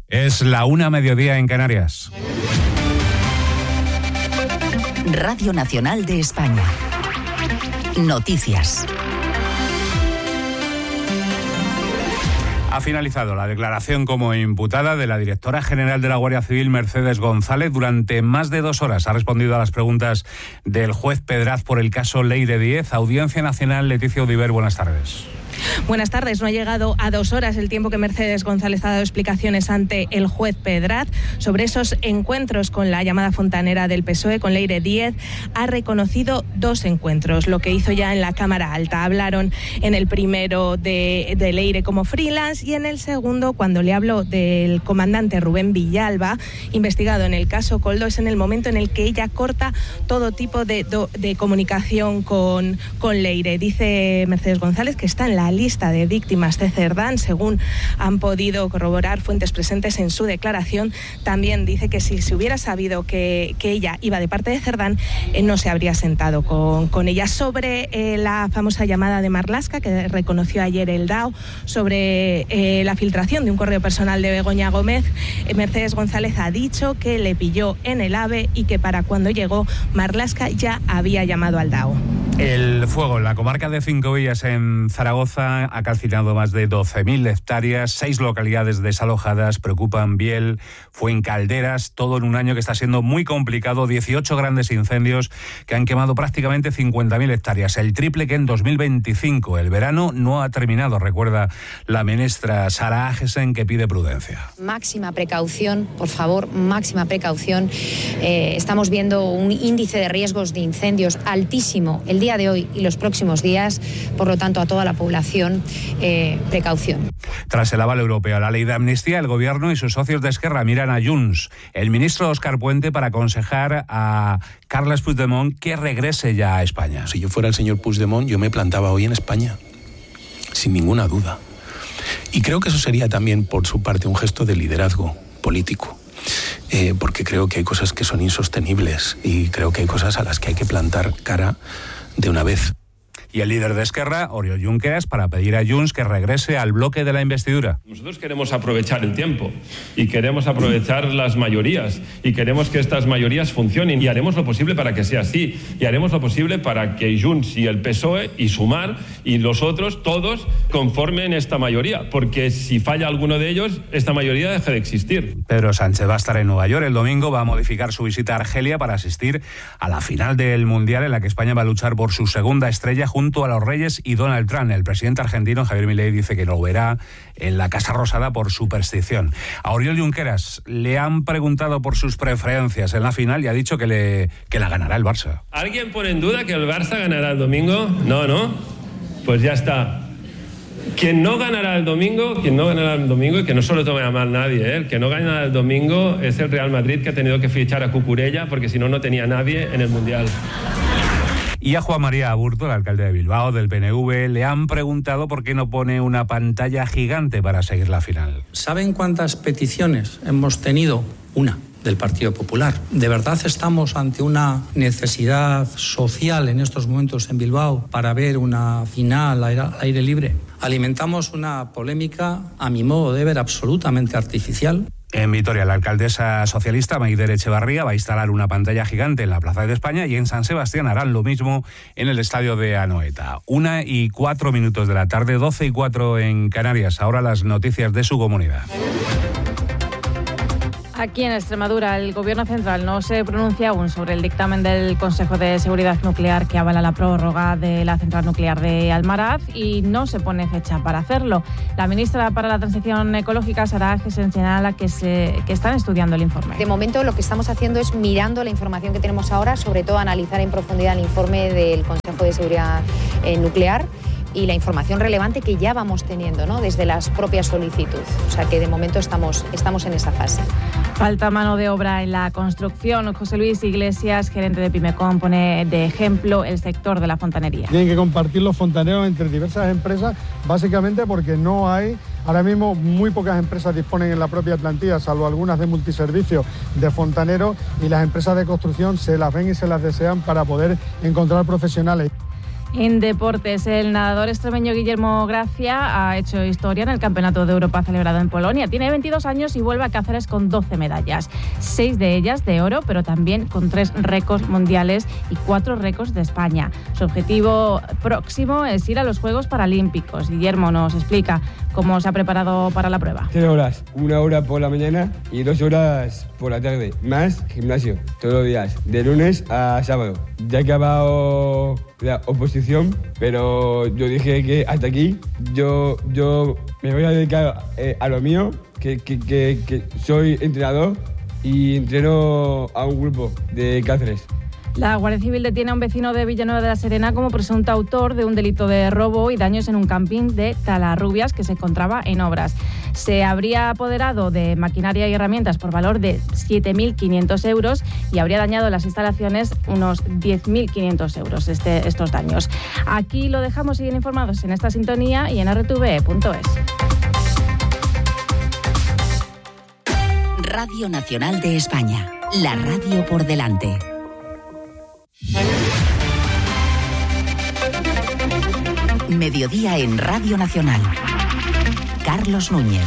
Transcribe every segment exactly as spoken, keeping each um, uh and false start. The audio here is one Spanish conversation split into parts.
Es la una mediodía en Canarias. Radio Nacional de España. Noticias. Ha finalizado la declaración como imputada de la directora general de la Guardia Civil, Mercedes González. Durante más de dos horas ha respondido a las preguntas del juez Pedraz por el caso Leire Díez. Audiencia Nacional, Leticia Audiver, buenas tardes. Buenas tardes. No ha llegado a dos horas el tiempo que Mercedes González ha dado explicaciones ante el juez Pedraz sobre esos encuentros con la llamada fontanera del P S O E, con Leire Díez. Ha reconocido dos encuentros, lo que hizo ya en la Cámara Alta. Hablaron en el primero de, de Leire como freelance y en el segundo, cuando le habló del comandante Rubén Villalba, investigado en el caso Koldo, es en el momento en el que ella corta todo tipo de, de comunicación con, con Leire. Dice Mercedes González que está en la lista de víctimas de Cerdán, según han podido corroborar fuentes presentes en su declaración. También dice que si se hubiera sabido que, que ella iba de parte de Cerdán, eh, no se habría sentado con, con ella. Sobre eh, la famosa llamada de Marlaska, que reconoció ayer el D A O, sobre eh, la filtración de un correo personal de Begoña Gómez, eh, Mercedes González ha dicho que le pilló en el AVE y que para cuando llegó Marlaska ya había llamado al D A O. El fuego en la comarca de Cinco Villas, en Zaragoza, ha calcinado más de doce mil hectáreas, seis localidades desalojadas, preocupan Biel, Fuencalderas, todo en un año que está siendo muy complicado, dieciocho grandes incendios que han quemado prácticamente cincuenta mil hectáreas, el triple que en dos mil veinticinco. El verano no ha terminado, recuerda la ministra Sara Agesen, que pide prudencia. Máxima precaución, por favor, máxima precaución. Eh, estamos viendo un índice de riesgos de incendios altísimo el día de hoy y los próximos días, por lo tanto a toda la población, eh, precaución. Tras el aval europeo a la ley de amnistía, el gobierno y sus socios de Esquerra miran a Junts. El ministro Óscar Puente para aconsejar a Carles Puigdemont que regrese ya a España. Si yo fuera el señor Puigdemont, yo me plantaba hoy en España, sin ninguna duda. Y creo que eso sería también, por su parte, un gesto de liderazgo político. Eh, porque creo que hay cosas que son insostenibles y creo que hay cosas a las que hay que plantar cara de una vez. Y el líder de Esquerra, Oriol Junqueras, para pedir a Junts que regrese al bloque de la investidura. Nosotros queremos aprovechar el tiempo y queremos aprovechar las mayorías y queremos que estas mayorías funcionen y haremos lo posible para que sea así y haremos lo posible para que Junts y el P S O E y Sumar y los otros, todos, conformen esta mayoría, porque si falla alguno de ellos, esta mayoría deja de existir. Pedro Sánchez va a estar en Nueva York el domingo, va a modificar su visita a Argelia para asistir a la final del Mundial en la que España va a luchar por su segunda estrella junto a los Reyes y Donald Trump. El presidente argentino, Javier Milei, dice que lo verá en la Casa Rosada por superstición. A Oriol Junqueras le han preguntado por sus preferencias en la final y ha dicho que, le, que la ganará el Barça. ¿Alguien pone en duda que el Barça ganará el domingo? No, ¿no? Pues ya está. Quien no ganará el domingo, quien no ganará el domingo, y que no se lo tome a mal nadie, ¿eh? El que no ganará el domingo es el Real Madrid, que ha tenido que fichar a Cucurella porque si no, no tenía nadie en el Mundial. Y a Juan María Aburto, el alcalde de Bilbao, del P N V, le han preguntado por qué no pone una pantalla gigante para seguir la final. ¿Saben cuántas peticiones hemos tenido? Una, del Partido Popular. ¿De verdad estamos ante una necesidad social en estos momentos en Bilbao para ver una final al aire libre? Alimentamos una polémica, a mi modo de ver, absolutamente artificial. En Vitoria, la alcaldesa socialista Maider Echevarría va a instalar una pantalla gigante en la Plaza de España y en San Sebastián harán lo mismo en el estadio de Anoeta. Una y cuatro minutos de la tarde, doce y cuatro en Canarias. Ahora las noticias de su comunidad. Aquí en Extremadura, el Gobierno central no se pronuncia aún sobre el dictamen del Consejo de Seguridad Nuclear que avala la prórroga de la central nuclear de Almaraz y no se pone fecha para hacerlo. La ministra para la Transición Ecológica, Sara Agesen, señala que, se, que están estudiando el informe. De momento lo que estamos haciendo es mirando la información que tenemos ahora, sobre todo analizar en profundidad el informe del Consejo de Seguridad eh, Nuclear y la información relevante que ya vamos teniendo, ¿no?, desde las propias solicitudes. O sea que de momento estamos, estamos en esa fase. Falta mano de obra en la construcción. José Luis Iglesias, gerente de Pimecom, pone de ejemplo el sector de la fontanería. Tienen que compartir los fontaneros entre diversas empresas, básicamente porque no hay... Ahora mismo muy pocas empresas disponen en la propia plantilla, salvo algunas de multiservicios, de fontaneros, y las empresas de construcción se las ven y se las desean para poder encontrar profesionales. En deportes, el nadador extremeño Guillermo Gracia ha hecho historia en el Campeonato de Europa celebrado en Polonia. Tiene veintidós años y vuelve a Cáceres con doce medallas, seis de ellas de oro, pero también con tres récords mundiales y cuatro récords de España. Su objetivo próximo es ir a los Juegos Paralímpicos. Guillermo nos explica cómo se ha preparado para la prueba. Tres horas, una hora por la mañana y dos horas por la tarde, más gimnasio, todos los días, de lunes a sábado. Ya he acabado la oposición, pero yo dije que hasta aquí, yo, yo me voy a dedicar eh, a lo mío, que, que, que, que soy entrenador y entreno a un grupo de Cáceres. La Guardia Civil detiene a un vecino de Villanueva de la Serena como presunto autor de un delito de robo y daños en un camping de Talarrubias que se encontraba en obras. Se habría apoderado de maquinaria y herramientas por valor de siete mil quinientos euros y habría dañado las instalaciones unos diez mil quinientos euros este, estos daños. Aquí lo dejamos, siguen informados en esta sintonía y en r t v punto es. Radio Nacional de España, la radio por delante. Mediodía en Radio Nacional. Carlos Núñez.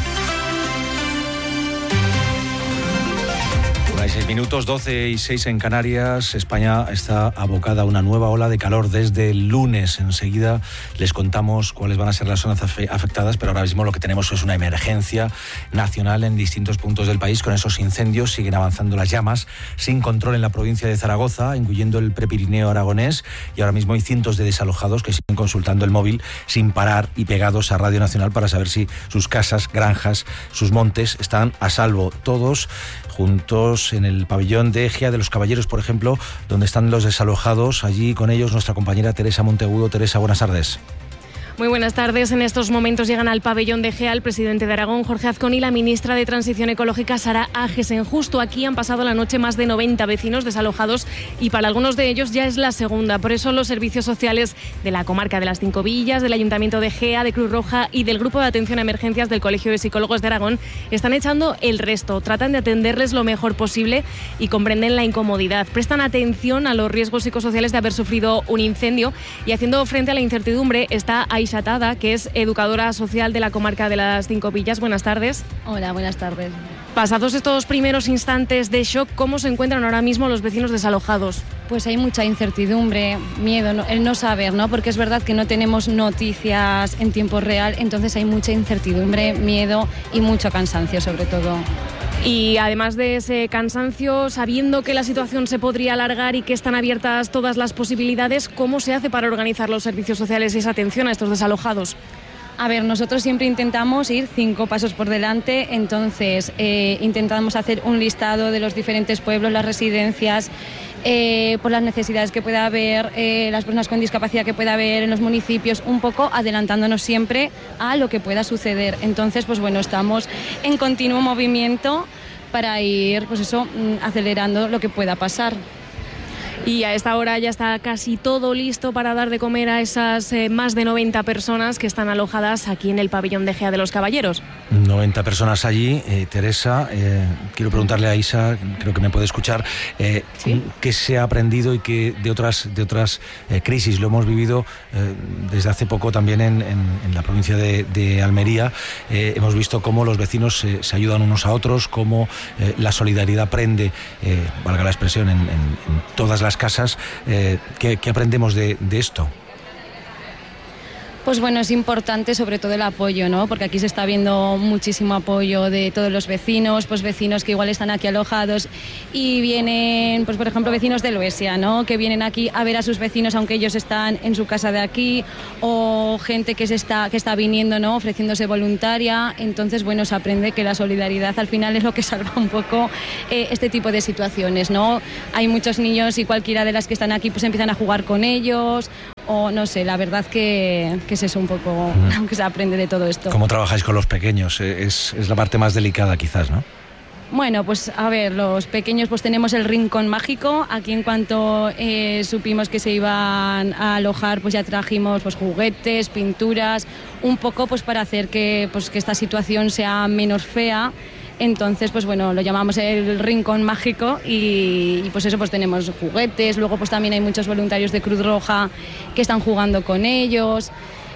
seis minutos, doce y seis en Canarias. España está abocada a una nueva ola de calor desde el lunes. Enseguida les contamos cuáles van a ser las zonas afectadas, pero ahora mismo lo que tenemos es una emergencia nacional en distintos puntos del país. Con esos incendios siguen avanzando las llamas sin control en la provincia de Zaragoza, incluyendo el Prepirineo aragonés, y ahora mismo hay cientos de desalojados que siguen consultando el móvil sin parar y pegados a Radio Nacional para saber si sus casas, granjas, sus montes están a salvo. Todos juntos en el pabellón de Ejea de los Caballeros, por ejemplo, donde están los desalojados. Allí con ellos nuestra compañera Teresa Monteagudo. Teresa, buenas tardes. Muy buenas tardes. En estos momentos llegan al pabellón de Ejea el presidente de Aragón, Jorge Azcón, y la ministra de Transición Ecológica, Sara Agesen. Justo aquí han pasado la noche más de noventa vecinos desalojados y para algunos de ellos ya es la segunda. Por eso los servicios sociales de la comarca de las Cinco Villas, del Ayuntamiento de Ejea, de Cruz Roja y del Grupo de Atención a Emergencias del Colegio de Psicólogos de Aragón están echando el resto. Tratan de atenderles lo mejor posible y comprenden la incomodidad. Prestan atención a los riesgos psicosociales de haber sufrido un incendio y haciendo frente a la incertidumbre está Aisha Tada, que es educadora social de la comarca de las Cinco Villas. Buenas tardes. Hola, buenas tardes. Pasados estos primeros instantes de shock, ¿cómo se encuentran ahora mismo los vecinos desalojados? Pues hay mucha incertidumbre, miedo, ¿no? El no saber, ¿no? Porque es verdad que no tenemos noticias en tiempo real, entonces hay mucha incertidumbre, miedo y mucho cansancio sobre todo. Y además de ese cansancio, sabiendo que la situación se podría alargar y que están abiertas todas las posibilidades, ¿cómo se hace para organizar los servicios sociales y esa atención a estos desalojados? A ver, nosotros siempre intentamos ir cinco pasos por delante, entonces eh, intentamos hacer un listado de los diferentes pueblos, las residencias, eh, por las necesidades que pueda haber, eh, las personas con discapacidad que pueda haber en los municipios, un poco adelantándonos siempre a lo que pueda suceder. Entonces, pues bueno, estamos en continuo movimiento para ir, pues eso, acelerando lo que pueda pasar. Y a esta hora ya está casi todo listo para dar de comer a esas eh, más de noventa personas que están alojadas aquí en el pabellón de Ejea de los Caballeros. noventa personas allí. Eh, Teresa, eh, quiero preguntarle a Isa, creo que me puede escuchar, eh, ¿sí? ¿Qué se ha aprendido y qué de otras, de otras eh, crisis? Lo hemos vivido eh, desde hace poco también en, en, en la provincia de, de Almería. Eh, hemos visto cómo los vecinos eh, se ayudan unos a otros, cómo eh, la solidaridad prende, eh, valga la expresión, en, en, en todas las casas. Eh, ¿qué, ¿Qué aprendemos de, de esto? Pues bueno, es importante sobre todo el apoyo, ¿no? Porque aquí se está viendo muchísimo apoyo de todos los vecinos, pues vecinos que igual están aquí alojados y vienen, pues por ejemplo, vecinos de Loesia, ¿no? Que vienen aquí a ver a sus vecinos aunque ellos están en su casa de aquí, o gente que se está que está viniendo, ¿no? Ofreciéndose voluntaria. Entonces, bueno, se aprende que la solidaridad al final es lo que salva un poco eh, este tipo de situaciones, ¿no? Hay muchos niños y cualquiera de las que están aquí pues empiezan a jugar con ellos, o no sé, la verdad que, que es eso un poco, mm. aunque se aprende de todo esto. ¿Cómo trabajáis con los pequeños? Es, es la parte más delicada quizás, ¿no? Bueno, pues a ver, los pequeños pues tenemos el rincón mágico. Aquí en cuanto eh, supimos que se iban a alojar, pues ya trajimos pues juguetes, pinturas, un poco pues para hacer que, pues, que esta situación sea menos fea. Entonces, pues bueno, lo llamamos el rincón mágico y, y pues eso, pues tenemos juguetes, luego pues también hay muchos voluntarios de Cruz Roja que están jugando con ellos.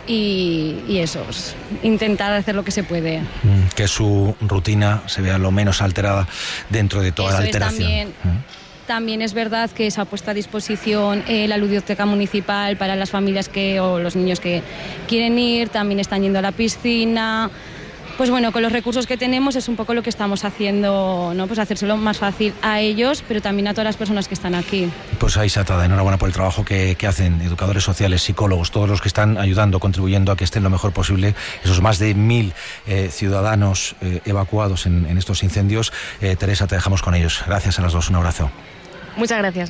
Y, y eso, pues, intentar hacer lo que se puede. Que su rutina se vea lo menos alterada dentro de toda eso la alteración. Es también, ¿Mm? también es verdad que se ha puesto a disposición eh, la ludoteca municipal para las familias que o los niños que quieren ir, también están yendo a la piscina. Pues bueno, con los recursos que tenemos es un poco lo que estamos haciendo, ¿no? Pues hacérselo más fácil a ellos, pero también a todas las personas que están aquí. Pues ahí, Satada, enhorabuena por el trabajo que, que hacen educadores sociales, psicólogos, todos los que están ayudando, contribuyendo a que estén lo mejor posible esos más de mil eh, ciudadanos eh, evacuados en, en estos incendios. Eh, Teresa, te dejamos con ellos. Gracias a las dos, un abrazo. Muchas gracias.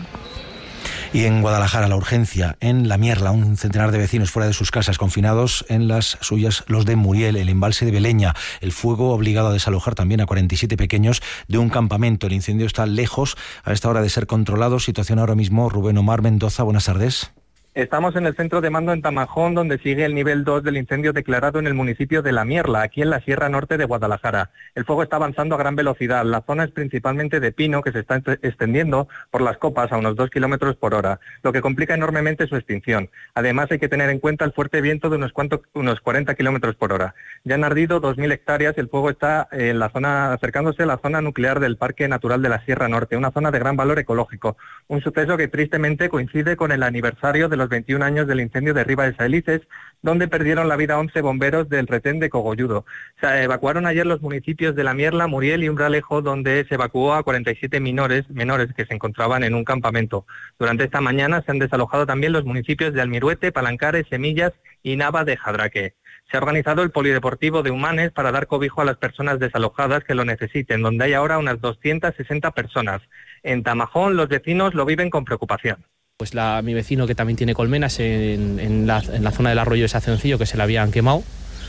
Y en Guadalajara, la urgencia, en La Mierla, un centenar de vecinos fuera de sus casas, confinados en las suyas, los de Muriel, el embalse de Beleña. El fuego ha obligado a desalojar también a cuarenta y siete pequeños de un campamento. El incendio está lejos a esta hora de ser controlado. Situación ahora mismo, Rubén Omar Mendoza, buenas tardes. Estamos en el centro de mando en Tamajón, donde sigue el nivel dos del incendio declarado en el municipio de La Mierla, aquí en la Sierra Norte de Guadalajara. El fuego está avanzando a gran velocidad. La zona es principalmente de pino, que se está extendiendo por las copas a unos dos kilómetros por hora, lo que complica enormemente su extinción. Además, hay que tener en cuenta el fuerte viento de unos, cuantos, unos cuarenta kilómetros por hora. Ya han ardido dos mil hectáreas. El fuego está en la zona, acercándose a la zona nuclear del Parque Natural de la Sierra Norte, una zona de gran valor ecológico. Un suceso que tristemente coincide con el aniversario de los veintiún años del incendio de Ribas de Saelices, donde perdieron la vida once bomberos del retén de Cogolludo. Se evacuaron ayer los municipios de La Mierla, Muriel y Umbralejo, donde se evacuó a cuarenta y siete menores, menores que se encontraban en un campamento. Durante esta mañana se han desalojado también los municipios de Almiruete, Palancares, Semillas y Nava de Jadraque. Se ha organizado el polideportivo de Humanes para dar cobijo a las personas desalojadas que lo necesiten, donde hay ahora unas doscientas sesenta personas. En Tamajón los vecinos lo viven con preocupación. Pues la, mi vecino, que también tiene colmenas en, en, la, en la zona del arroyo de Sacioncillo, que se le habían quemado,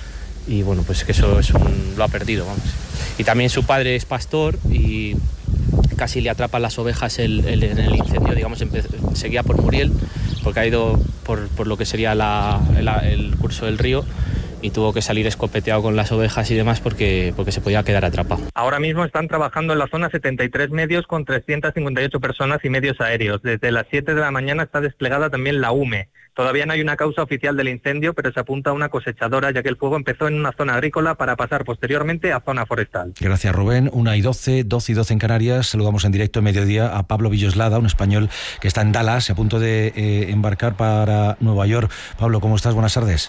y bueno, pues que eso es un, lo ha perdido, vamos. Y también su padre es pastor y casi le atrapan las ovejas el, el, en el incendio, digamos, empe- seguía por Muriel, porque ha ido por, por lo que sería la, el, el curso del río, y tuvo que salir escopeteado con las ovejas y demás porque, porque se podía quedar atrapado. Ahora mismo están trabajando en la zona setenta y tres medios con trescientas cincuenta y ocho personas y medios aéreos. Desde las siete de la mañana está desplegada también la U M E. Todavía no hay una causa oficial del incendio, pero se apunta a una cosechadora, ya que el fuego empezó en una zona agrícola para pasar posteriormente a zona forestal. Gracias, Rubén. una y doce, doce y doce en Canarias. Saludamos en directo en mediodía a Pablo Villoslada, un español que está en Dallas, a punto de eh, embarcar para Nueva York. Pablo, ¿cómo estás? Buenas tardes.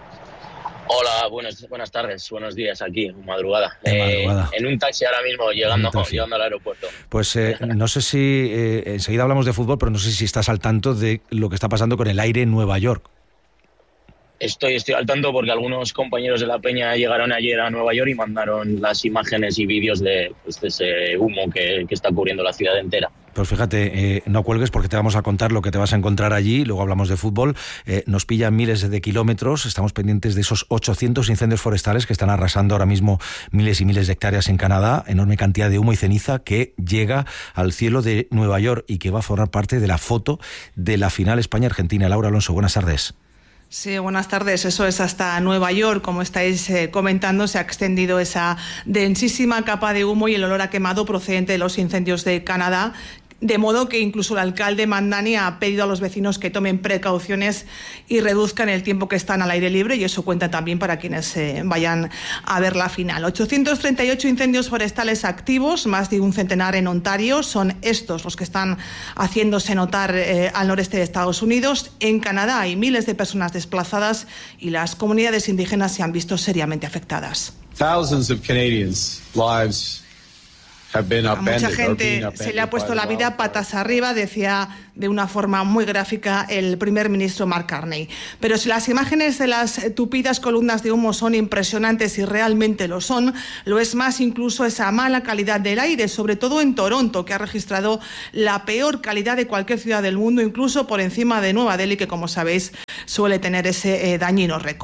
Hola, buenas, buenas tardes, buenos días aquí, madrugada. Eh, madrugada. Eh, en un taxi ahora mismo, llegando, taxi. llegando al aeropuerto. Pues eh, no sé si, eh, enseguida hablamos de fútbol, pero no sé si estás al tanto de lo que está pasando con el aire en Nueva York. Estoy, estoy al tanto porque algunos compañeros de la Peña llegaron ayer a Nueva York y mandaron las imágenes y vídeos de, pues, de ese humo que, que está cubriendo la ciudad entera. Pues fíjate, eh, no cuelgues porque te vamos a contar lo que te vas a encontrar allí, luego hablamos de fútbol. Eh, nos pillan miles de kilómetros, estamos pendientes de esos ochocientos incendios forestales que están arrasando ahora mismo miles y miles de hectáreas en Canadá, enorme cantidad de humo y ceniza que llega al cielo de Nueva York y que va a formar parte de la foto de la final España-Argentina. Laura Alonso, buenas tardes. Sí, buenas tardes. Eso es hasta Nueva York, como estáis eh, comentando, se ha extendido esa densísima capa de humo y el olor a quemado procedente de los incendios de Canadá. De modo que incluso el alcalde Mandani ha pedido a los vecinos que tomen precauciones y reduzcan el tiempo que están al aire libre, y eso cuenta también para quienes eh, vayan a ver la final. ochocientos treinta y ocho incendios forestales activos, más de un centenar en Ontario. Son estos los que están haciéndose notar eh, al noreste de Estados Unidos. En Canadá hay miles de personas desplazadas y las comunidades indígenas se han visto seriamente afectadas. Thousands of Canadians' lives A mucha gente se le ha puesto la vida patas arriba, decía de una forma muy gráfica el primer ministro Mark Carney. Pero si las imágenes de las tupidas columnas de humo son impresionantes y realmente lo son, lo es más incluso esa mala calidad del aire, sobre todo en Toronto, que ha registrado la peor calidad de cualquier ciudad del mundo, incluso por encima de Nueva Delhi, que como sabéis suele tener ese eh, dañino récord.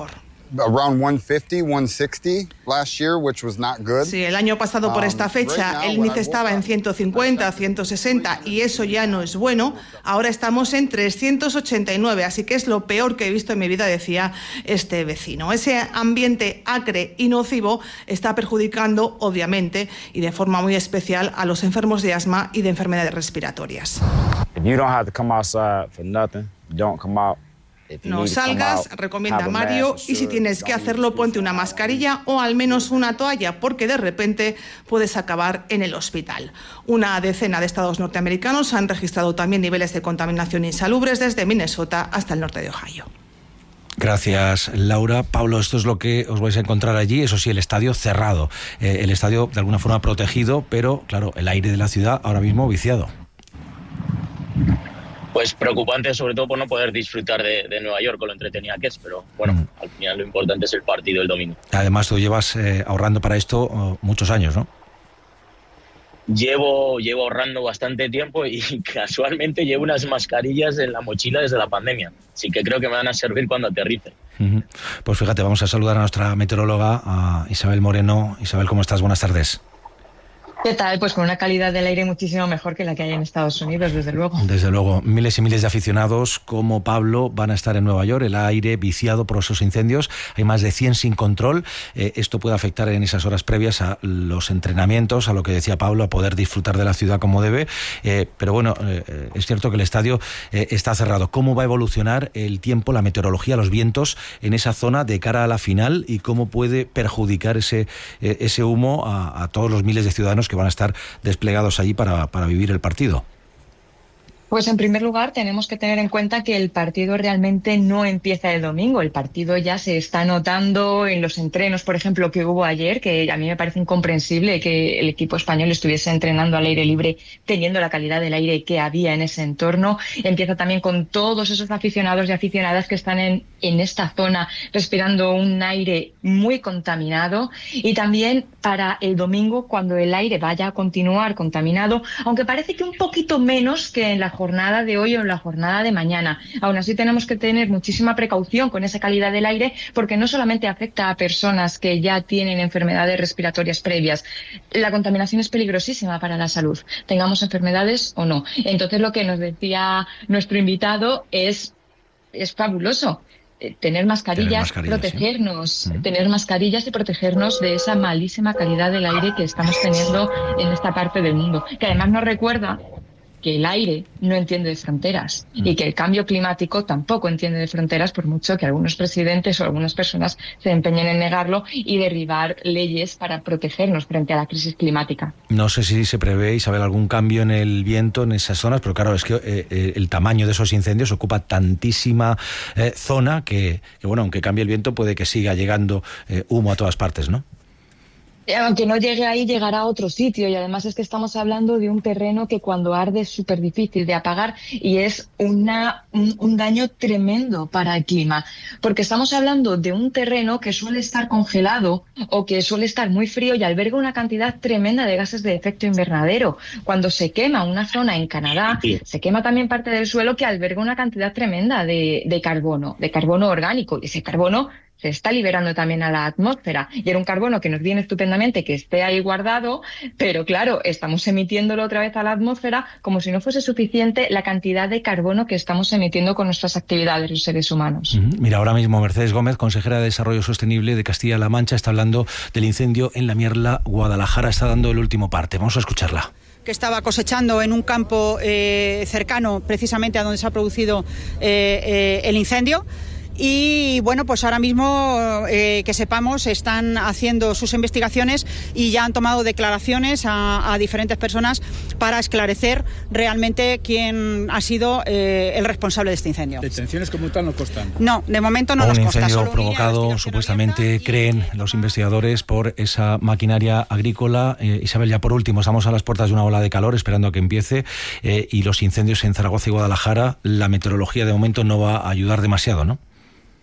around one fifty, one sixty last year, which was not good. Sí, el año pasado por esta fecha el índice estaba en ciento cincuenta, ciento sesenta y eso ya no es bueno. Ahora estamos en trescientos ochenta y nueve, así que es lo peor que he visto en mi vida, decía este vecino. Ese ambiente acre y nocivo está perjudicando, obviamente, y de forma muy especial a los enfermos de asma y de enfermedades respiratorias. If you don't have to come outside for nothing, don't come out. No salgas, recomienda Mario, y si tienes que hacerlo, ponte una mascarilla o al menos una toalla, porque de repente puedes acabar en el hospital. Una decena de estados norteamericanos han registrado también niveles de contaminación insalubres desde Minnesota hasta el norte de Ohio. Gracias, Laura. Pablo, esto es lo que os vais a encontrar allí, eso sí, el estadio cerrado, eh, el estadio de alguna forma protegido, pero claro, el aire de la ciudad ahora mismo viciado. Pues preocupante, sobre todo por no poder disfrutar de, de Nueva York con lo entretenida que es, pero bueno, mm. al final lo importante es el partido el domingo. Además, tú llevas eh, ahorrando para esto uh, muchos años, ¿no? Llevo, llevo ahorrando bastante tiempo y casualmente llevo unas mascarillas en la mochila desde la pandemia, así que creo que me van a servir cuando aterrice. Uh-huh. Pues fíjate, vamos a saludar a nuestra meteoróloga, a Isabel Moreno. Isabel, ¿cómo estás? Buenas tardes. ¿Qué tal? Pues con una calidad del aire muchísimo mejor que la que hay en Estados Unidos, desde luego. Desde luego. Miles y miles de aficionados como Pablo van a estar en Nueva York, el aire viciado por esos incendios. Hay más de cien sin control. Eh, esto puede afectar en esas horas previas a los entrenamientos, a lo que decía Pablo, a poder disfrutar de la ciudad como debe. Eh, pero bueno, eh, es cierto que el estadio eh, está cerrado. ¿Cómo va a evolucionar el tiempo, la meteorología, los vientos en esa zona de cara a la final y cómo puede perjudicar ese, eh, ese humo a, a todos los miles de ciudadanos que van a estar desplegados allí para, para vivir el partido? Pues en primer lugar tenemos que tener en cuenta que el partido realmente no empieza el domingo. El partido ya se está notando en los entrenos, por ejemplo, que hubo ayer, que a mí me parece incomprensible que el equipo español estuviese entrenando al aire libre teniendo la calidad del aire que había en ese entorno. Empieza también con todos esos aficionados y aficionadas que están en, en esta zona respirando un aire muy contaminado, y también para el domingo, cuando el aire vaya a continuar contaminado, aunque parece que un poquito menos que en la jornada de hoy o en la jornada de mañana. Aún así tenemos que tener muchísima precaución con esa calidad del aire, porque no solamente afecta a personas que ya tienen enfermedades respiratorias previas. La contaminación es peligrosísima para la salud, tengamos enfermedades o no. Entonces, lo que nos decía nuestro invitado es, es fabuloso. Tener mascarillas, tener mascarillas, protegernos, ¿sí? uh-huh. tener mascarillas y protegernos de esa malísima calidad del aire que estamos teniendo en esta parte del mundo, que además nos recuerda que el aire no entiende de fronteras mm. y que el cambio climático tampoco entiende de fronteras, por mucho que algunos presidentes o algunas personas se empeñen en negarlo y derribar leyes para protegernos frente a la crisis climática. No sé si se prevé, Isabel, algún cambio en el viento en esas zonas, pero claro, es que eh, el tamaño de esos incendios ocupa tantísima eh, zona que, que, bueno, aunque cambie el viento, puede que siga llegando eh, humo a todas partes, ¿no? Aunque no llegue ahí, llegará a otro sitio, y además es que estamos hablando de un terreno que cuando arde es súper difícil de apagar y es una, un, un daño tremendo para el clima, porque estamos hablando de un terreno que suele estar congelado o que suele estar muy frío y alberga una cantidad tremenda de gases de efecto invernadero. Cuando se quema una zona en Canadá, se quema también parte del suelo que alberga una cantidad tremenda de, de carbono, de carbono orgánico, y ese carbono se está liberando también a la atmósfera, y era un carbono que nos viene estupendamente que esté ahí guardado, pero claro, estamos emitiéndolo otra vez a la atmósfera como si no fuese suficiente la cantidad de carbono que estamos emitiendo con nuestras actividades los seres humanos. Uh-huh. Mira, ahora mismo Mercedes Gómez, consejera de Desarrollo Sostenible de Castilla-La Mancha, está hablando del incendio en la Mierla, Guadalajara, está dando el último parte. Vamos a escucharla. Que estaba cosechando en un campo eh, cercano precisamente a donde se ha producido eh, eh, el incendio. Y bueno, pues ahora mismo eh, que sepamos, están haciendo sus investigaciones y ya han tomado declaraciones a, a diferentes personas para esclarecer realmente quién ha sido eh, el responsable de este incendio. ¿Detenciones como tal no constan? No, de momento no un nos consta. Un incendio provocado, supuestamente, creen los investigadores, por esa maquinaria agrícola. Eh, Isabel, ya por último, estamos a las puertas de una ola de calor, esperando a que empiece, eh, y los incendios en Zaragoza y Guadalajara, la meteorología de momento no va a ayudar demasiado, ¿no?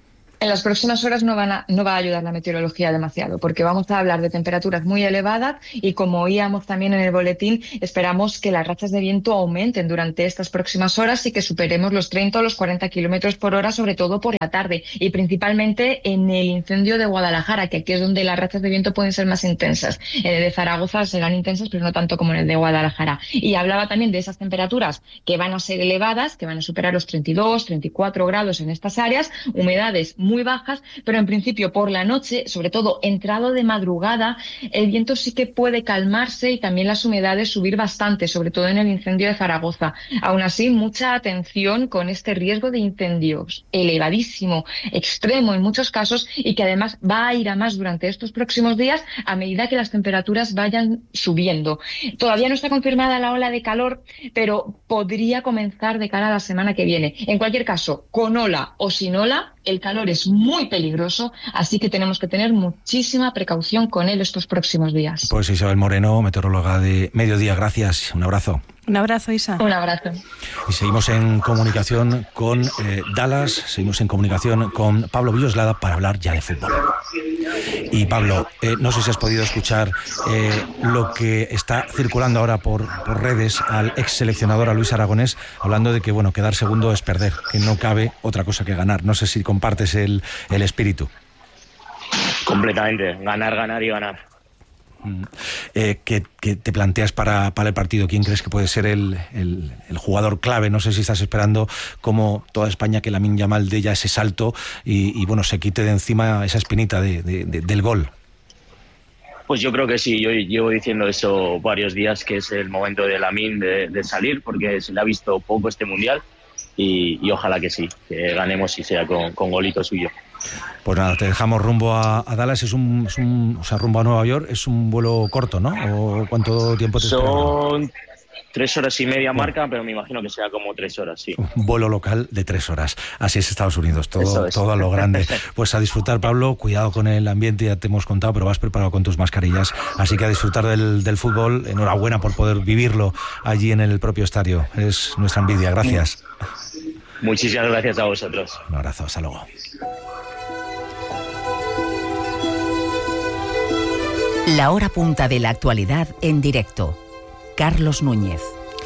En las próximas horas no, van a, no va a ayudar la meteorología demasiado, porque vamos a hablar de temperaturas muy elevadas y, como oíamos también en el boletín, esperamos que las rachas de viento aumenten durante estas próximas horas y que superemos los treinta o los cuarenta kilómetros por hora, sobre todo por la tarde, y principalmente en el incendio de Guadalajara, que aquí es donde las rachas de viento pueden ser más intensas. En el de Zaragoza serán intensas, pero no tanto como en el de Guadalajara. Y hablaba también de esas temperaturas que van a ser elevadas, que van a superar los treinta y dos, treinta y cuatro grados en estas áreas, humedades muy bajas, pero en principio por la noche, sobre todo entrado de madrugada, el viento sí que puede calmarse y también las humedades subir bastante, sobre todo en el incendio de Zaragoza. Aún así, mucha atención con este riesgo de incendios elevadísimo, extremo en muchos casos, y que además va a ir a más durante estos próximos días a medida que las temperaturas vayan subiendo. Todavía no está confirmada la ola de calor, pero podría comenzar de cara a la semana que viene. En cualquier caso, con ola o sin ola, el calor es muy peligroso, así que tenemos que tener muchísima precaución con él estos próximos días. Pues Isabel Moreno, meteoróloga de Mediodía, gracias. Un abrazo. Un abrazo, Isa. Un abrazo. Y seguimos en comunicación con eh, Dallas, seguimos en comunicación con Pablo Villoslada para hablar ya de fútbol. Y Pablo, eh, no sé si has podido escuchar eh, lo que está circulando ahora por, por redes al ex seleccionador, a Luis Aragonés, hablando de que, bueno, quedar segundo es perder, que no cabe otra cosa que ganar. No sé si compartes el, el espíritu. Completamente, ganar, ganar y ganar. Eh, ¿qué, qué te planteas para, para el partido? ¿Quién crees que puede ser el, el, el jugador clave? No sé si estás esperando, como toda España, que Lamine Yamal dé ya ese salto y, y bueno, se quite de encima esa espinita de, de, de, del gol. Pues yo creo que sí, yo llevo diciendo eso varios días, que es el momento de Lamine de, de salir, porque se le ha visto poco este Mundial y, y ojalá que sí, que ganemos y sea con, con golito suyo. Pues nada, te dejamos rumbo a, a Dallas. Es un, es un, o sea, rumbo a Nueva York. Es un vuelo corto, ¿no? ¿O cuánto tiempo te esperas? Son tres horas y media marca, pero me imagino que sea como tres horas, sí. Un vuelo local de tres horas. Así es Estados Unidos, todo, es. todo a lo grande. Pues a disfrutar, Pablo. Cuidado con el ambiente, ya te hemos contado, pero vas preparado con tus mascarillas. Así que a disfrutar del, del fútbol. Enhorabuena por poder vivirlo allí en el propio estadio. Es nuestra envidia. Gracias. Muchísimas gracias a vosotros. Un abrazo, hasta luego. La hora punta de la actualidad en directo. Carlos Núñez.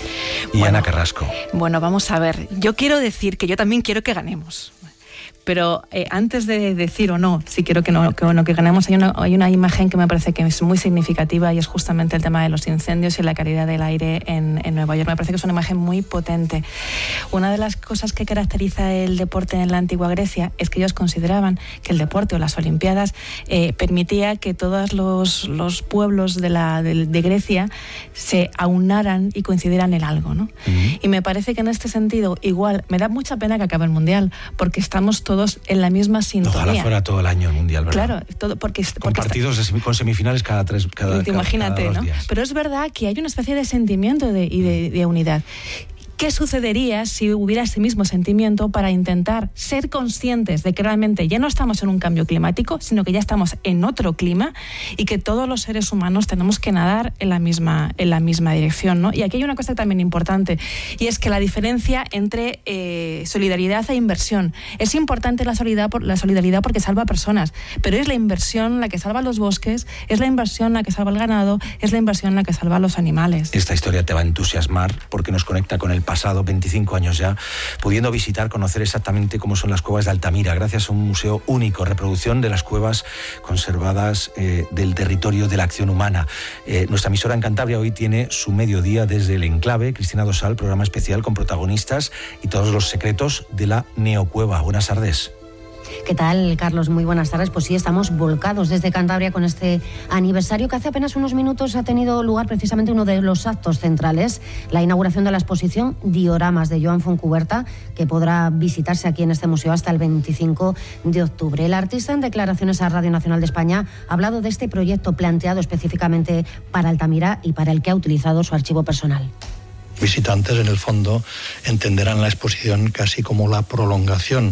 Y bueno, Ana Carrasco. Bueno, vamos a ver. Yo quiero decir que yo también quiero que ganemos. Pero eh, antes de decir o no, si quiero que no que, bueno, que ganemos, hay una, hay una imagen que me parece que es muy significativa, y es justamente el tema de los incendios y la calidad del aire en, en Nueva York. Me parece que es una imagen muy potente. Una de las cosas que caracteriza el deporte en la antigua Grecia es que ellos consideraban que el deporte o las Olimpiadas eh, permitía que todos los, los pueblos de, la, de, de Grecia se aunaran y coincidieran en algo, ¿no? Uh-huh. Y me parece que en este sentido, igual, me da mucha pena que acabe el Mundial, porque estamos todos en la misma sintonía. Ojalá fuera todo el año el Mundial, ¿verdad? Claro, todo porque, con porque partidos está, con semifinales cada tres cada, cada, imagínate, cada dos ¿no? días. Pero es verdad que hay una especie de sentimiento de, y de, de unidad. ¿Qué sucedería si hubiera ese mismo sentimiento para intentar ser conscientes de que realmente ya no estamos en un cambio climático, sino que ya estamos en otro clima y que todos los seres humanos tenemos que nadar en la misma, en la misma dirección, ¿no? Y aquí hay una cosa también importante, y es que la diferencia entre eh, solidaridad e inversión. Es importante la solidaridad, la solidaridad porque salva personas, pero es la inversión la que salva los bosques, es la inversión la que salva el ganado, es la inversión la que salva a los animales. Esta historia te va a entusiasmar porque nos conecta con el pasado, veinticinco años ya, pudiendo visitar, conocer exactamente cómo son las cuevas de Altamira, gracias a un museo único, reproducción de las cuevas conservadas eh, del territorio de la acción humana. Eh, nuestra emisora en Cantabria hoy tiene su mediodía desde el Enclave, Cristina Dosal, programa especial con protagonistas y todos los secretos de la neocueva. Buenas tardes. ¿Qué tal, Carlos? Muy buenas tardes. Pues sí, estamos volcados desde Cantabria con este aniversario que hace apenas unos minutos ha tenido lugar precisamente uno de los actos centrales, la inauguración de la exposición Dioramas de Joan Fontcuberta, que podrá visitarse aquí en este museo hasta el veinticinco de octubre. El artista, en declaraciones a Radio Nacional de España, ha hablado de este proyecto planteado específicamente para Altamira y para el que ha utilizado su archivo personal. Visitantes, en el fondo, entenderán la exposición casi como la prolongación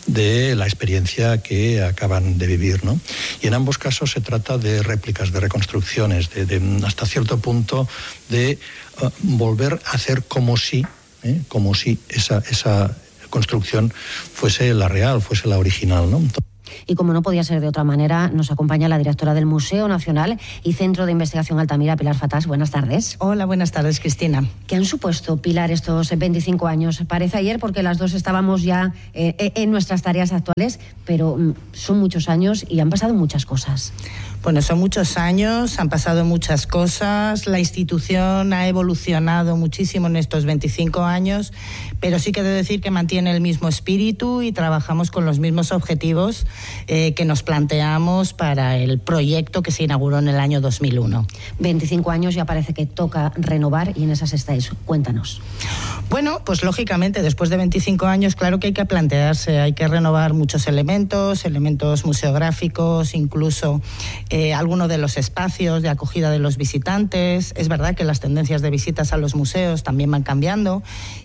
de la experiencia que acaban de vivir, ¿no? Y en ambos casos se trata de réplicas, de reconstrucciones, de, de hasta cierto punto de uh, volver a hacer como si, ¿eh? como si esa, esa construcción fuese la real, fuese la original, ¿no? Entonces, Y como no podía ser de otra manera, nos acompaña la directora del Museo Nacional y Centro de Investigación Altamira, Pilar Fatás. Buenas tardes. Hola, buenas tardes, Cristina. ¿Qué han supuesto, Pilar, estos veinticinco años? Parece ayer porque las dos estábamos ya eh, en nuestras tareas actuales, pero mm, son muchos años y han pasado muchas cosas. Bueno, son muchos años, han pasado muchas cosas, la institución ha evolucionado muchísimo en estos veinticinco años, pero sí que he de decir que mantiene el mismo espíritu y trabajamos con los mismos objetivos eh, que nos planteamos para el proyecto que se inauguró en el año dos mil uno. veinticinco años, ya parece que toca renovar y en esas estáis. Cuéntanos. Bueno, pues lógicamente después de veinticinco años, claro que hay que plantearse, hay que renovar muchos elementos, elementos museográficos, incluso eh, algunos de los espacios de acogida de los visitantes. Es verdad que las tendencias de visitas a los museos también van cambiando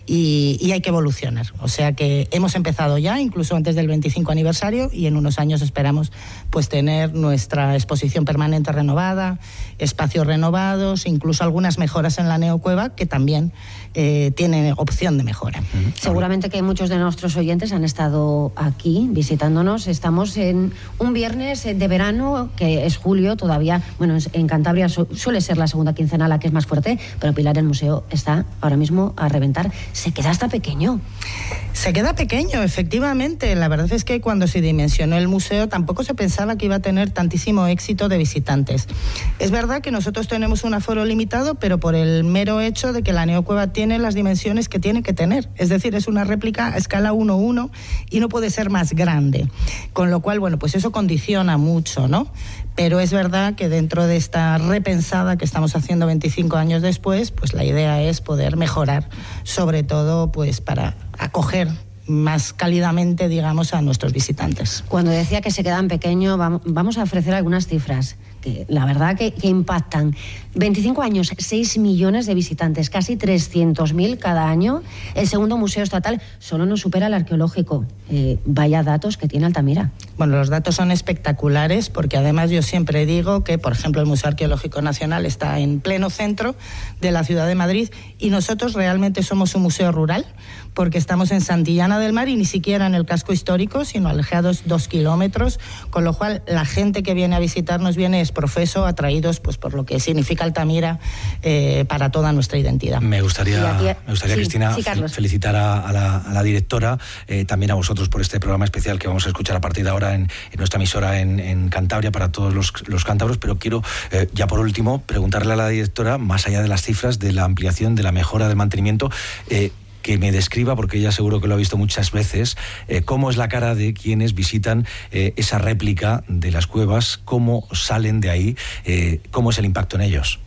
y, y hay que evolucionar. O sea que hemos empezado ya, incluso antes del veinticinco aniversario, y en unos años esperamos pues tener nuestra exposición permanente renovada, espacios renovados, incluso algunas mejoras en la neocueva que también eh, tienen opción de mejora. Uh-huh. Seguramente que muchos de nuestros oyentes han estado aquí visitándonos. Estamos en un viernes de verano, que es julio todavía. Bueno, en Cantabria su- suele ser la segunda quincena la que es más fuerte, pero Pilar, el museo está ahora mismo a reventar. Se queda hasta pequeño. Se queda pequeño, efectivamente. La verdad es que cuando se dimensionó el museo tampoco se pensaba que iba a tener tantísimo éxito de visitantes. Es verdad que nosotros tenemos un aforo limitado, pero por el mero hecho de que la neocueva tiene las dimensiones que tiene que tener. Es decir, es una réplica a escala uno uno y no puede ser más grande. Con lo cual, bueno, pues eso condiciona mucho, ¿no? Pero es verdad que dentro de esta repensada que estamos haciendo veinticinco años después, pues la idea es poder mejorar, sobre todo pues para acoger más cálidamente, digamos, a nuestros visitantes. Cuando decía que se quedan pequeños, vamos a ofrecer algunas cifras que la verdad que, que impactan. veinticinco años, seis millones de visitantes, casi trescientos mil cada año. El segundo museo estatal solo nos supera el arqueológico. Eh, vaya datos que tiene Altamira. Bueno, los datos son espectaculares porque además yo siempre digo que, por ejemplo, el Museo Arqueológico Nacional está en pleno centro de la ciudad de Madrid y nosotros realmente somos un museo rural porque estamos en Santillana del Mar y ni siquiera en el casco histórico, sino alejados dos kilómetros, con lo cual la gente que viene a visitarnos viene es profeso, atraídos pues por lo que significa Altamira eh, para toda nuestra identidad. Me gustaría, aquí, me gustaría sí, Cristina, sí, fel- felicitar a, a, la, a la directora, eh, también a vosotros por este programa especial que vamos a escuchar a partir de ahora en, en nuestra emisora en, en Cantabria para todos los, los cántabros, pero quiero, eh, ya por último, preguntarle a la directora, más allá de las cifras, de la ampliación, de la mejora del mantenimiento, eh, que me describa, porque ella seguro que lo ha visto muchas veces, eh, cómo es la cara de quienes visitan eh, esa réplica de las cuevas, cómo salen de ahí, eh, cómo es el impacto en ellos.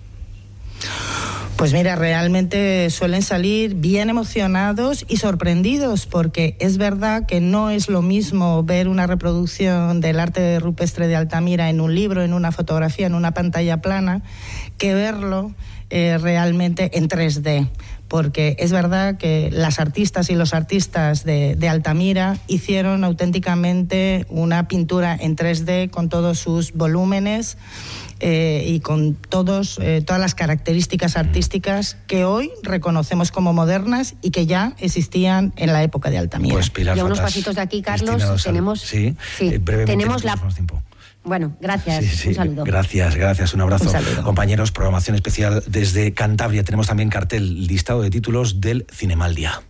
Pues mira, realmente suelen salir bien emocionados y sorprendidos, porque es verdad que no es lo mismo ver una reproducción del arte rupestre de Altamira en un libro, en una fotografía, en una pantalla plana, que verlo eh, realmente en tres D. Porque es verdad que las artistas y los artistas de, de Altamira hicieron auténticamente una pintura en tres D con todos sus volúmenes eh, y con todos, eh, todas las características artísticas que hoy reconocemos como modernas y que ya existían en la época de Altamira. Pues Pilar Y a unos Fatás, pasitos de aquí, Carlos, Cristina Dosal. tenemos, Sí, sí, eh, brevemente, tenemos no la... tenemos más tiempo. Bueno, gracias, Sí, sí, un saludo. Gracias, gracias, un abrazo. Un saludo. Compañeros, programación especial desde Cantabria. Tenemos también cartel, listado de títulos del Cinema al Día.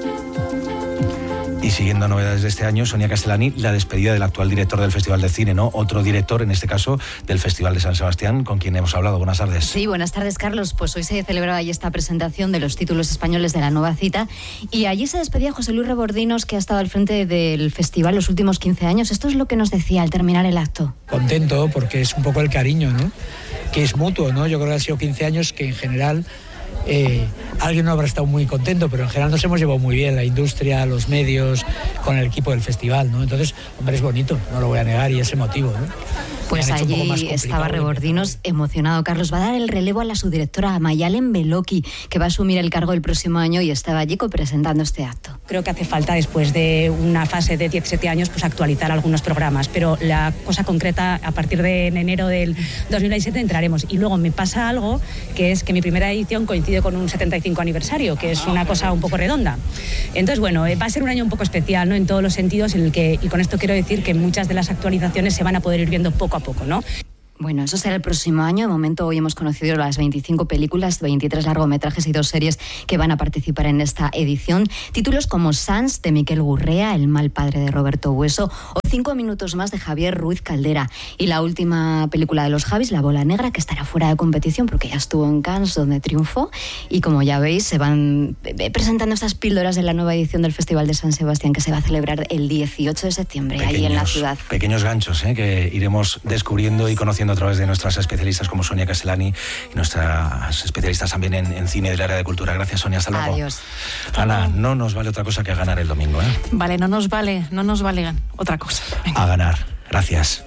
Y siguiendo novedades de este año, Sonia Castellani, la despedida del actual director del Festival de Cine, ¿no? Otro director, en este caso, del Festival de San Sebastián, con quien hemos hablado. Buenas tardes. Sí, buenas tardes, Carlos. Pues hoy se celebraba ahí esta presentación de los títulos españoles de la nueva cita y allí se despedía José Luis Rebordinos, que ha estado al frente del festival los últimos quince años. Esto es lo que nos decía al terminar el acto. Contento porque es un poco el cariño, ¿no? Que es mutuo, ¿no? Yo creo que han sido quince años que en general eh, alguien no habrá estado muy contento, pero en general nos hemos llevado muy bien, la industria, los medios, con el equipo del festival, ¿no? Entonces, hombre, es bonito, no lo voy a negar y es emotivo, ¿no? Pues allí estaba Rebordinos emocionado. Carlos va a dar el relevo a la subdirectora Mayalen Beloki, que va a asumir el cargo el próximo año y estaba allí presentando este acto. Creo que hace falta, después de una fase de diecisiete años, pues actualizar algunos programas, pero la cosa concreta, a partir de enero del dos mil veintisiete entraremos. Y luego me pasa algo, que es que mi primera edición coincide con un setenta y cinco aniversario, que es una cosa un poco redonda. Entonces, bueno, va a ser un año un poco especial, ¿no?, en todos los sentidos, en el que, y con esto quiero decir que muchas de las actualizaciones se van a poder ir viendo poco a poco, ¿no? Bueno, eso será el próximo año. De momento hoy hemos conocido las veinticinco películas, veintitrés largometrajes y dos series que van a participar en esta edición. Títulos como Sans, de Miquel Gurrea, El mal padre, de Roberto Bueso, o Cinco minutos más, de Javier Ruiz Caldera. Y la última película de los Javis, La bola negra, que estará fuera de competición porque ya estuvo en Cannes, donde triunfó. Y como ya veis, se van presentando estas píldoras de la nueva edición del Festival de San Sebastián, que se va a celebrar el dieciocho de septiembre, pequeños, ahí en la ciudad. Pequeños ganchos, ¿eh?, que iremos descubriendo y conociendo a través de nuestras especialistas como Sonia Castellani y nuestras especialistas también en, en cine del área de cultura. Gracias, Sonia. Hasta luego. Adiós. Ana, no nos vale otra cosa que ganar el domingo, ¿eh? Vale, no nos vale, no nos vale otra cosa. Venga. A ganar. Gracias.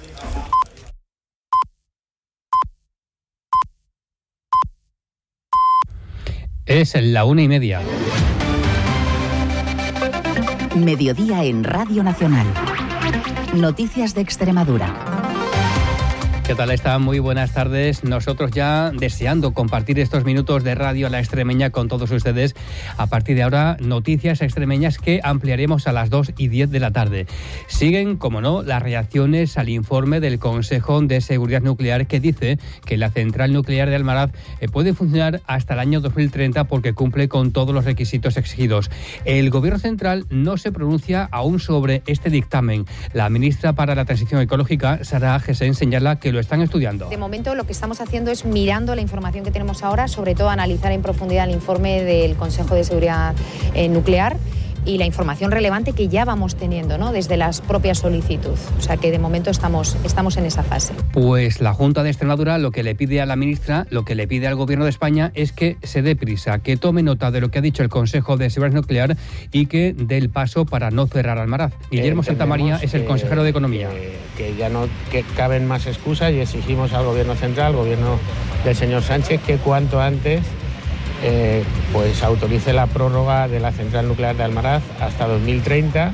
Es la una y media. Mediodía en Radio Nacional. Noticias de Extremadura. ¿Qué tal están? Muy buenas tardes. Nosotros ya deseando compartir estos minutos de Radio La Extremeña con todos ustedes. A partir de ahora, noticias extremeñas que ampliaremos a las dos y diez de la tarde. Siguen, como no, las reacciones al informe del Consejo de Seguridad Nuclear, que dice que la central nuclear de Almaraz puede funcionar hasta el año dos mil treinta porque cumple con todos los requisitos exigidos. El Gobierno central no se pronuncia aún sobre este dictamen. La ministra para la Transición Ecológica, Sara Agesen, señala que lo están estudiando. De momento lo que estamos haciendo es mirando la información que tenemos ahora, sobre todo analizar en profundidad el informe del Consejo de Seguridad eh, Nuclear y la información relevante que ya vamos teniendo, ¿no?, desde las propias solicitudes. O sea que de momento estamos, estamos en esa fase. Pues la Junta de Extremadura lo que le pide a la ministra, lo que le pide al Gobierno de España es que se dé prisa, que tome nota de lo que ha dicho el Consejo de Seguridad Nuclear y que dé el paso para no cerrar Almaraz. Guillermo Santamaría es el consejero de Economía. Que, que ya no que caben más excusas y exigimos al Gobierno central, al Gobierno del señor Sánchez, que cuanto antes Eh, pues autorice la prórroga de la central nuclear de Almaraz hasta dos mil treinta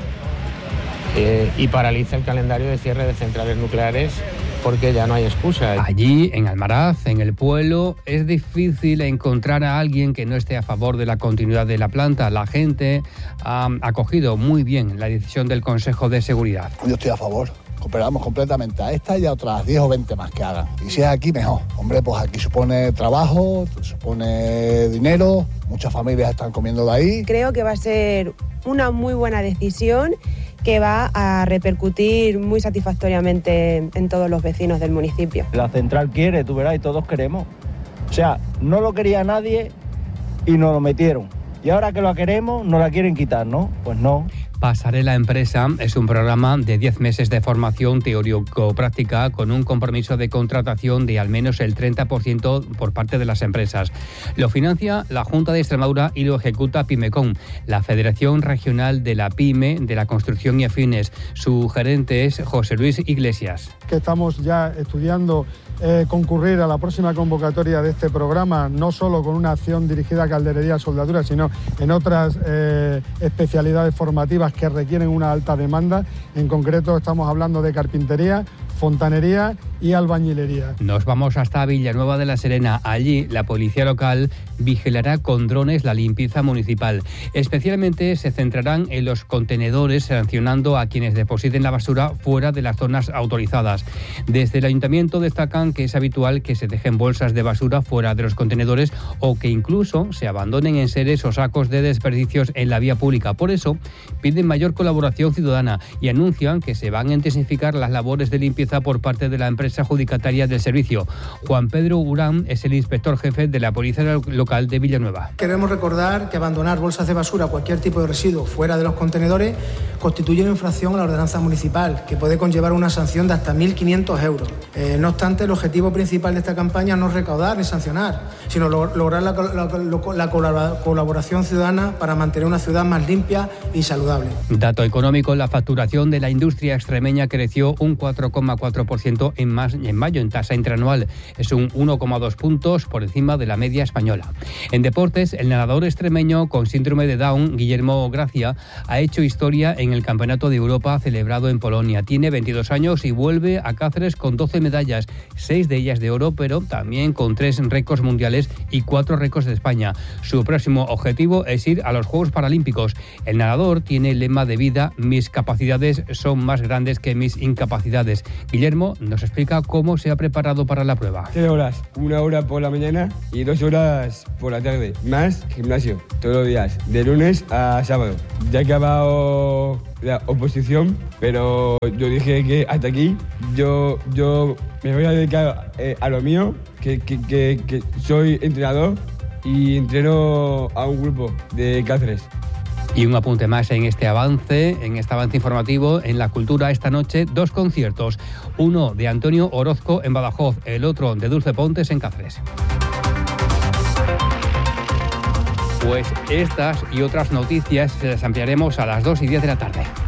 eh, y paralice el calendario de cierre de centrales nucleares, porque ya no hay excusa. Allí, en Almaraz, en el pueblo, es difícil encontrar a alguien que no esté a favor de la continuidad de la planta. La gente ha acogido muy bien la decisión del Consejo de Seguridad. Yo estoy a favor. Cooperamos completamente a esta y a otras diez o veinte más que hagan. Y si es aquí, mejor. Hombre, pues aquí supone trabajo, supone dinero, muchas familias están comiendo de ahí. Creo que va a ser una muy buena decisión que va a repercutir muy satisfactoriamente en todos los vecinos del municipio. La central quiere, tú verás, y todos queremos. O sea, no lo quería nadie y nos lo metieron. Y ahora que lo queremos, nos la quieren quitar, ¿no? Pues no. Pasarela Empresa es un programa de diez meses de formación teórico-práctica con un compromiso de contratación de al menos el treinta por ciento por parte de las empresas. Lo financia la Junta de Extremadura y lo ejecuta Pimecom, la Federación Regional de la Pyme de la Construcción y Afines. Su gerente es José Luis Iglesias. Que estamos ya estudiando eh, concurrir a la próxima convocatoria de este programa, no solo con una acción dirigida a calderería y soldadura, sino en otras eh, especialidades formativas que requieren una alta demanda. En concreto estamos hablando de carpintería, fontanería y albañilería. Nos vamos hasta Villanueva de la Serena. Allí la policía local vigilará con drones la limpieza municipal. Especialmente se centrarán en los contenedores, sancionando a quienes depositen la basura fuera de las zonas autorizadas. Desde el ayuntamiento destacan que es habitual que se dejen bolsas de basura fuera de los contenedores o que incluso se abandonen enseres o sacos de desperdicios en la vía pública. Por eso piden mayor colaboración ciudadana y anuncian que se van a intensificar las labores de limpieza por parte de la empresa adjudicataria del servicio. Juan Pedro Urán es el inspector jefe de la Policía Local de Villanueva. Queremos recordar que abandonar bolsas de basura o cualquier tipo de residuo fuera de los contenedores constituye una infracción a la ordenanza municipal que puede conllevar una sanción de hasta mil quinientos euros. Eh, no obstante, el objetivo principal de esta campaña no es recaudar ni sancionar, sino lo, lograr la, la, la colaboración ciudadana para mantener una ciudad más limpia y saludable. Dato económico: la facturación de la industria extremeña creció un cuatro coma cuatro por ciento en más en mayo en tasa interanual. Es un uno coma dos puntos por encima de la media española. En deportes, el nadador extremeño con síndrome de Down, Guillermo Gracia, ha hecho historia en el Campeonato de Europa celebrado en Polonia. Tiene veintidós años y vuelve a Cáceres con doce medallas, seis de ellas de oro, pero también con tres récords mundiales y cuatro récords de España. Su próximo objetivo es ir a los Juegos Paralímpicos. El nadador tiene el lema de vida: mis capacidades son más grandes que mis incapacidades. Guillermo nos explica cómo se ha preparado para la prueba. Tres horas, una hora por la mañana y dos horas por la tarde, más gimnasio, todos los días, de lunes a sábado. Ya he acabado la oposición, pero yo dije que hasta aquí, yo, yo me voy a dedicar eh, a lo mío, que, que, que, que soy entrenador y entreno a un grupo de Cáceres. Y un apunte más en este avance, en este avance informativo, en la cultura esta noche, dos conciertos. Uno de Antonio Orozco en Badajoz, el otro de Dulce Pontes en Cáceres. Pues estas y otras noticias se las ampliaremos a las dos y diez de la tarde.